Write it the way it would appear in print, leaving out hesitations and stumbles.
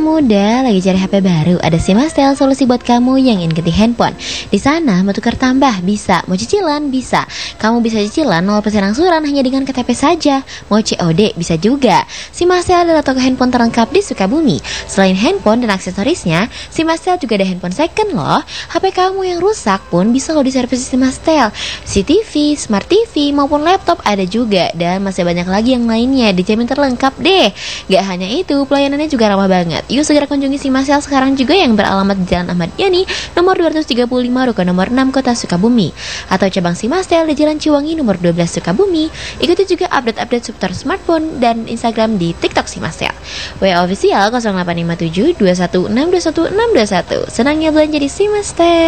muda lagi cari HP baru? Ada Simastel, solusi buat kamu yang ingin ganti handphone. Di sana mau tukar tambah bisa, mau cicilan bisa. Kamu bisa cicilan 0% angsuran hanya dengan KTP saja. Mau COD bisa juga. Simastel adalah toko handphone terlengkap di Sukabumi. Selain handphone dan aksesorisnya, Simastel juga ada handphone second loh. HP kamu yang rusak pun bisa lo diservis di Simastel. CCTV, Smart TV maupun laptop ada juga, dan masih banyak lagi yang lainnya, dijamin terlengkap deh. Gak hanya itu, pelayanannya juga ramah banget. Yuk segera kunjungi Simastel sekarang juga yang beralamat di Jalan Ahmad Yani nomor 235 Ruko nomor 6 Kota Sukabumi, atau cabang Simastel di Jalan Ciwangi nomor 12 Sukabumi. Ikuti juga update-update seputar smartphone dan Instagram di TikTok Simastel. WA official 0857 216 21621. Senangnya belanja di Simastel.